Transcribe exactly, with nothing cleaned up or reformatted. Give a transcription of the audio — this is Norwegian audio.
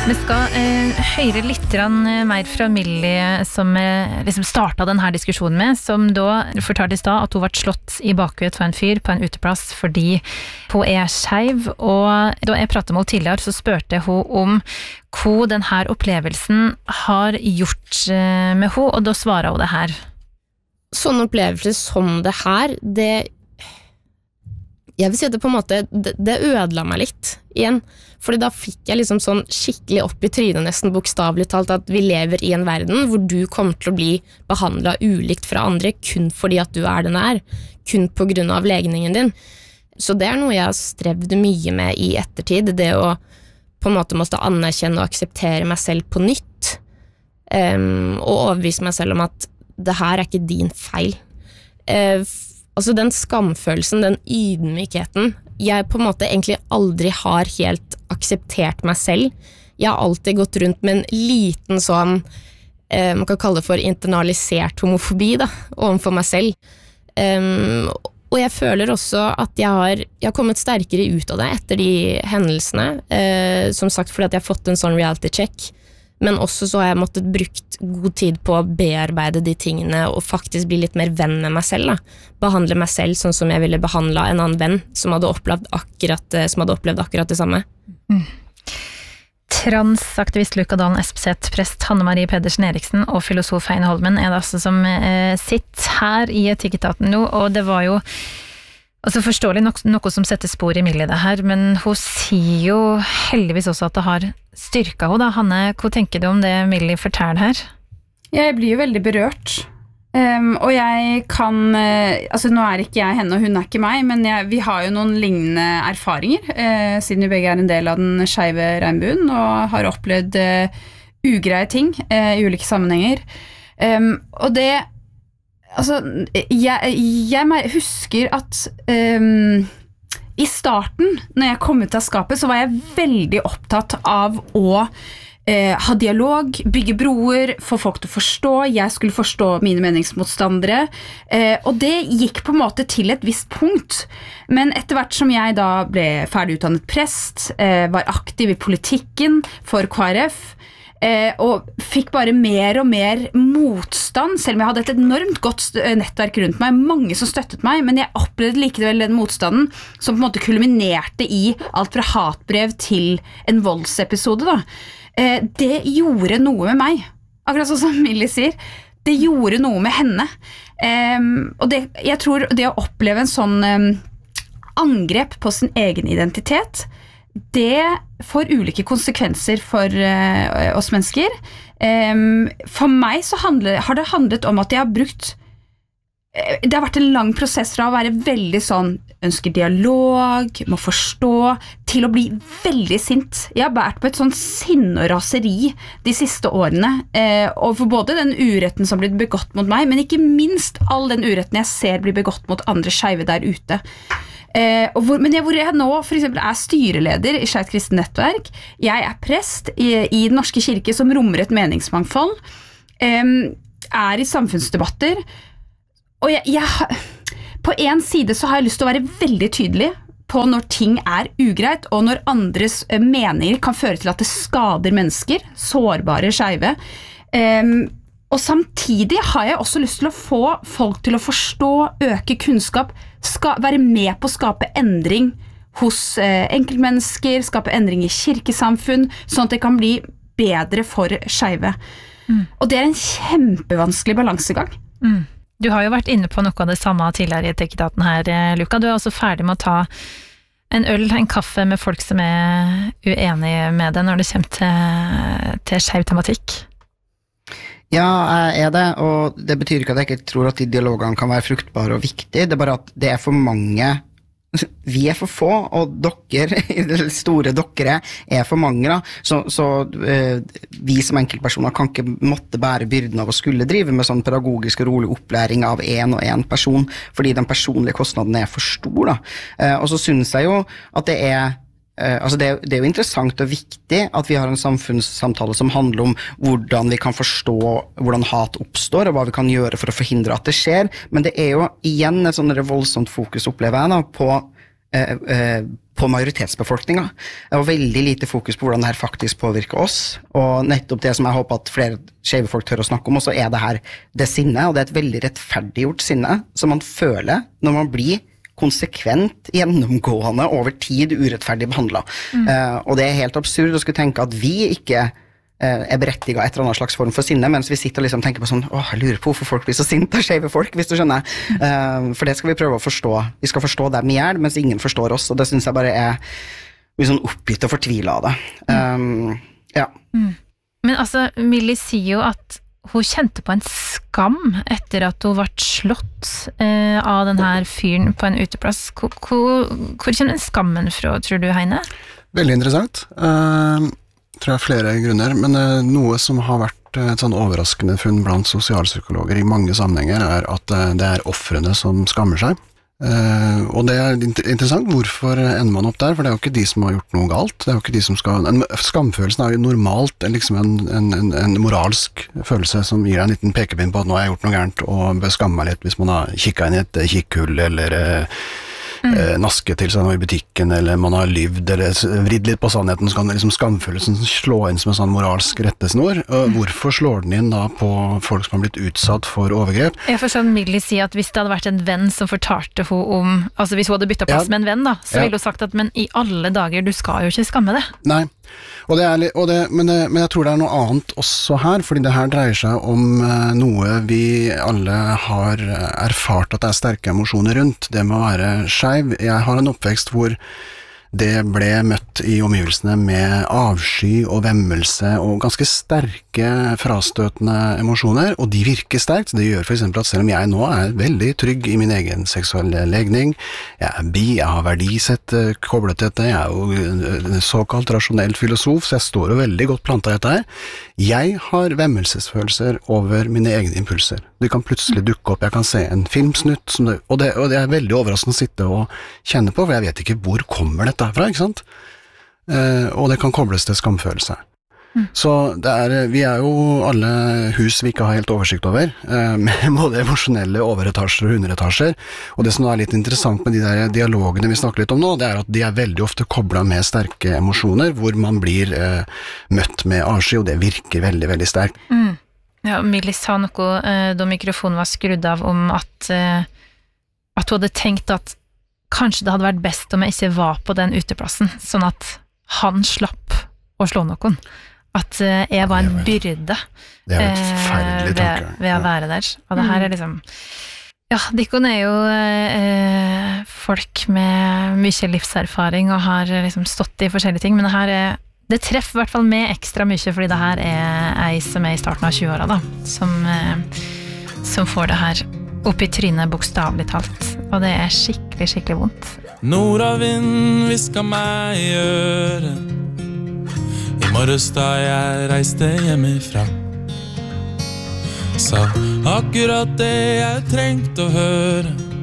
Vi skal eh, høre litt grann, eh, mer fra Millie, som eh, liksom startet denne diskusjonen med, som da fortalte i stad at hun ble slått i bakhuet av en fyr på en uteplass fordi hun er skeiv, og da jeg pratet med henne tidligere så spurte hun om hva denne opplevelsen har gjort eh, med henne, og da svarer hun det her. Sånne opplevelser som det her, det jeg vil si at det på en måte, det, det ødela meg litt igjen, fordi da fikk jeg liksom sånn skikkelig opp i trynet nesten bokstavelig talt at vi lever i en verden hvor du kommer til å bli behandlet ulikt fra andre kun fordi at du er den er, kun på grunn av legningen din. Så det er noe jeg har strevd mye med i ettertid, det å på en måte måtte anerkjenne og akseptere meg selv på nytt, um, og overbevise meg selv om at det her er ikke din feil. Uh, Altså den skamfølelsen, den ydmykheten, jeg på en måte egentlig aldri har helt akseptert meg selv. Jeg har alltid gått rundt med en liten sånn, eh, man kan kalle det for internalisert homofobi da, overfor meg selv. Um, og jeg føler også at jeg har, jeg har kommet sterkere ut av det etter de hendelsene, eh, som sagt fordi at jeg har fått en sånn reality check, men også så har jeg måttet brukt god tid på å bearbeide de tingene og faktisk bli litt mer venn med meg selv da. Behandle meg selv sånn som jeg ville behandla en annen venn som hadde opplevd akkurat, som hadde opplevd akkurat det samme. Mm. Transaktivist Luka Dalen Espeseth, prest Hanne Marie Pedersen Eriksen og filosof Heine Holmen er det altså som eh, sitter her i Etikketaten nå, og det var jo altså forståelig nok, noe som setter spor i Millie det her, men hun sier jo heldigvis også at det har styrket henne da. Hanne, hva tenker du om det Millie forteller her? Jeg blir jo veldig berørt, um, og jeg kan, uh, altså nå er ikke jeg henne og hun er ikke meg, men jeg, vi har jo noen lignende erfaringer, uh, siden vi begge er en del av den skeive regnbuen, og har opplevd uh, ugreie ting uh, i ulike sammenhenger. Um, og det Altså, jeg, jeg husker at um, i starten, når jeg kom ut av skapet, så var jeg veldig opptatt av å uh, ha dialog, bygge broer, få folk til å forstå, jeg skulle forstå mine meningsmotstandere, uh, og det gikk på en måte til et visst punkt. Men etter hvert som jeg da ble ferdig utdannet prest, uh, var aktiv i politikken for K R F, Eh, og fikk bare mer og mer motstand, selv om jeg hadde et enormt godt nettverk rundt meg, mange som støttet meg, men jeg opplevde likevel den motstanden som på en måte kulminerte i alt fra hatbrev til en voldsepisode da. Eh, det gjorde noe med meg, akkurat sånn som Millie sier, det gjorde noe med henne. Eh, og det, jeg tror det å oppleve en sånn eh, angrep på sin egen identitet, det får ulike konsekvenser for uh, oss mennesker. Um, for meg så handler, har det handlet om at jeg har brukt uh, det har vært en lang prosess fra å være veldig sånn, ønsker dialog, må forstå, til å bli veldig sint. Jeg har vært på et sånn sinn og raseri de siste årene, uh, og for både den uretten som blir begått mot meg, men ikke minst all den uretten jeg ser blir begått mot andre skeive der ute. Eh, og hvor, men jeg, hvor jeg nå for eksempel er styreleder i Skeivt Kristent Nettverk, jeg er prest i, i Den norske kirke som rommer et meningsmangfold, eh, er i samfunnsdebatter, og jeg, jeg, på en side så har jeg lyst til å være veldig tydelig på når ting er ugreit, og når andres meninger kan føre til at det skader mennesker, sårbare skeive, eh, og samtidig har jeg også lyst til å få folk til å forstå, øke kunnskap, ska, være med på å skape endring hos eh, enkeltmennesker, skape endring i kirkesamfunn, sånn at det kan bli bedre for skeive. Mm. Og det er en kjempevanskelig balansegang. Mm. Du har jo vært inne på noe av det samme tidligere i Etikketaten her, Luka. Du er også ferdig med å ta en øl, en kaffe med folk som er uenige med deg når det kommer til, til skeiv tematikk. Ja, jeg er det, og det betyr ikke at jeg ikke tror at de dialogene kan være fruktbare og viktige, det er bare at det er for mange, vi er for få, og dere, de store dere, er for mange da, så, så eh, vi som enkeltpersoner kan ikke måtte bære byrden av å skulle drive med sånn pedagogisk og rolig opplæring av en og en person, fordi den personlige kostnaden er for stor da, eh, og så synes jeg jo at det er Uh, altså det, det er jo interessant og viktig at vi har en samfunnssamtale som handler om hvordan vi kan forstå hvordan hat oppstår og hva vi kan gjøre for å forhindre at det skjer, men det er jo igjen et sånn voldsomt fokus opplever jeg da, på eh, eh, på majoritetsbefolkningen. Det var veldig lite fokus på hvordan det her faktisk påvirker oss, og nettopp det som jeg håper at flere skeive folk tør å snakke om, og så er det her det sinne, og det er et veldig rettferdiggjort sinne, som man føler når man blir konsekvent, gjennomgående, over tid urettferdig behandlet. Mm. Uh, og det er helt absurd å skulle tenke at vi ikke er berettiget et eller annet slags form for sinne, mens vi sitter og liksom tenker på sånn, åh, jeg lurer på hvorfor folk blir så sinte av skeive folk, hvis du skjønner. Uh, for det skal vi prøve å forstå. Vi skal forstå dem i hjel, mens ingen forstår oss, og det synes jeg bare er mye sånn oppgitt og fortvilet av det. Um, ja. Mm. Men altså, Millie sier jo at hun kjente på en skam etter at hun ble slått uh, av den her fyren på en uteplass. Hvor, hvor, hvor kommer den skammen fra, tror du, Heine? Veldig interessant. Uh... tror jeg flere grunner, men uh, noe som har vært uh, et sånn overraskende funn blant sosialpsykologer i mange sammenhenger er at uh, det er offrene som skammer seg. Uh, og det er inter- interessant, hvorfor ender man opp der? For det er jo ikke de som har gjort noe galt. Det er jo ikke de som skal... En, skamfølelsen er jo normalt liksom en, en, en, en moralsk følelse som gir deg en liten pekepinn på at nå har jeg gjort noe gærent, og bør skamme meg litt hvis man har kikket inn i et kikkhull, eller... Uh, Mm. naske til seg noe i butikken, eller man har lyvd, eller vridd litt på sannheten, så kan liksom skamfølelsen slå inn som en sånn moralsk rettesnor. Mm. Hvorfor slår den inn da på folk som har blitt utsatt for overgrep? Jeg får sånn Millie si at hvis det hadde vært en venn som fortalte hun om, altså hvis hun hadde byttet plass ja. med en venn da, så ja. ville hun sagt at, men i alle dager, du skal jo ikke skamme det. Nei, og det er, og det, men, det, men jeg tror det er noe annet også her, fordi det her dreier seg om uh, noe vi alle har erfart at det er sterke emosjoner rundt, det med å være skeiv. Jeg har en oppvekst hvor det ble møtt i omgivelsene med avsky og vemmelse og ganske sterke frastøtende emosjoner, og de virker sterkt. Det gjør for eksempel at selv om jeg nå er veldig trygg i min egen seksuelle legning, jeg er bi, jeg har verdisett koblet til dette, jeg er jo såkalt rasjonell filosof, så jeg står jo veldig godt plantet i dette her. Jeg har vemmelsesfølelser over mine egne impulser. De kan plutselig dukke opp, jeg kan se en filmsnutt, som det, og, det, og det er veldig overraskende å sitte og kjenne på, for jeg vet ikke hvor kommer dette herfra, ikke sant? Eh, og det kan kobles til skamfølelse. Mm. Så det er, vi er jo alle hus vi ikke har helt oversikt over, eh, med både emosjonelle overetasjer og underetasjer, og det som er litt interessant med de der dialogene vi snakker litt om nå, det er at de er veldig ofte koblet med sterke emosjoner, hvor man blir eh, møtt med avsky, og det virker veldig, veldig sterkt. Mm. Ja, Millie sa noe eh, da mikrofonen var skrudd av om at, eh, at hun hadde tenkt at kanskje det hadde vært best om jeg ikke var på den uteplassen, sånn at han slapp å slå noen. At uh, jeg var en byrde det er et forferdelig uh, ved, ved å være der. Og det her er liksom... Ja, Dikkon er jo uh, folk med mye livserfaring og har liksom stått i forskjellige ting, men det her er... Det treffer i hvert fall meg ekstra mye, fordi det her er ei som er i starten av tjue-åra da, som, uh, som får det her opp i trynet bokstavelig talt, og det er skikkelig, skikkelig vondt. Nordavind visker meg i øret i morges da jeg reiste hjemmefra, sa akkurat det jeg trengte å høre.